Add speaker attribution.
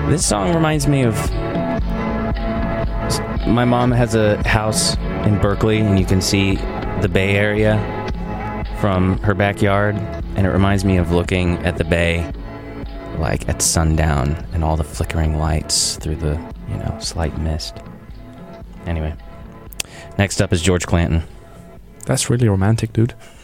Speaker 1: This song reminds me of... My mom has a house in Berkeley, and you can see the Bay Area from her backyard, and it reminds me of looking at the bay, like at sundown, and all the flickering lights through the, slight mist. Anyway, next up is George Clanton.
Speaker 2: That's really romantic, dude.